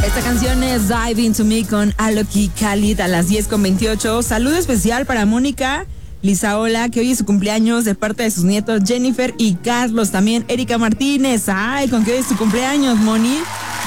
Esta canción es Dive Into Me con Alok y Khalid a las 10:28. Saludo especial para Mónica Lizaola, que hoy es su cumpleaños, de parte de sus nietos Jennifer y Carlos. También Erika Martínez. Ay, con que hoy es su cumpleaños, Moni.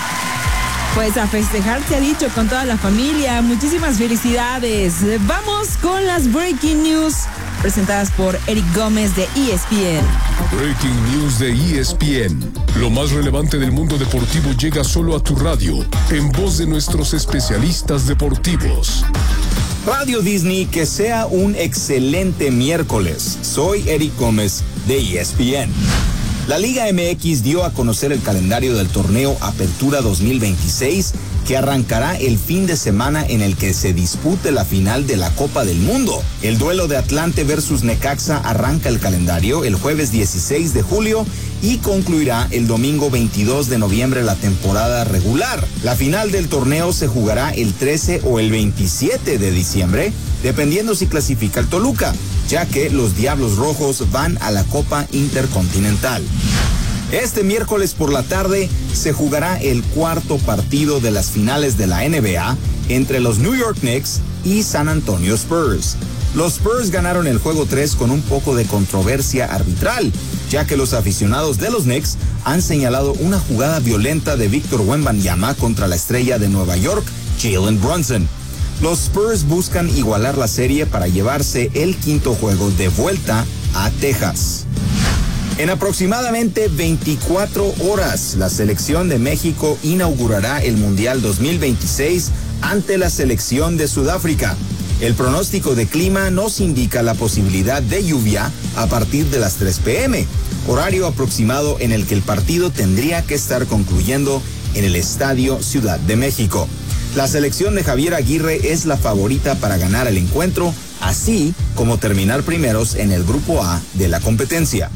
Pues a festejar, se ha dicho, con toda la familia. Muchísimas felicidades. Vamos con las Breaking News, presentadas por Eric Gómez de ESPN. Breaking News de ESPN. Lo más relevante del mundo deportivo llega solo a tu radio, en voz de nuestros especialistas deportivos. Radio Disney, que sea un excelente miércoles. Soy Eric Gómez de ESPN. La Liga MX dio a conocer el calendario del torneo Apertura 2026, que arrancará el fin de semana en el que se dispute la final de la Copa del Mundo. El duelo de Atlante versus Necaxa arranca el calendario el jueves 16 de julio y concluirá el domingo 22 de noviembre la temporada regular. La final del torneo se jugará el 13 o el 27 de diciembre, dependiendo si clasifica el Toluca, ya que los Diablos Rojos van a la Copa Intercontinental. Este miércoles por la tarde se jugará el cuarto partido de las finales de la NBA entre los New York Knicks y San Antonio Spurs. Los Spurs ganaron el juego 3 con un poco de controversia arbitral, ya que los aficionados de los Knicks han señalado una jugada violenta de Víctor Wembanyama contra la estrella de Nueva York, Jalen Brunson. Los Spurs buscan igualar la serie para llevarse el quinto juego de vuelta a Texas. En aproximadamente 24 horas, la selección de México inaugurará el Mundial 2026 ante la selección de Sudáfrica. El pronóstico de clima nos indica la posibilidad de lluvia a partir de las 3 p.m., horario aproximado en el que el partido tendría que estar concluyendo en el Estadio Ciudad de México. La selección de Javier Aguirre es la favorita para ganar el encuentro, así como terminar primeros en el Grupo A de la competencia.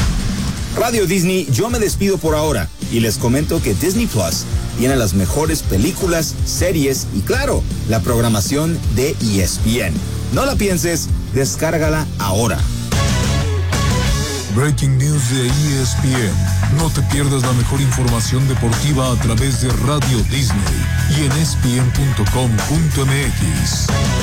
Radio Disney, yo me despido por ahora y les comento que Disney Plus tiene las mejores películas, series y, claro, la programación de ESPN. No la pienses, descárgala ahora. Breaking News de ESPN. No te pierdas la mejor información deportiva a través de Radio Disney y en ESPN.com.mx.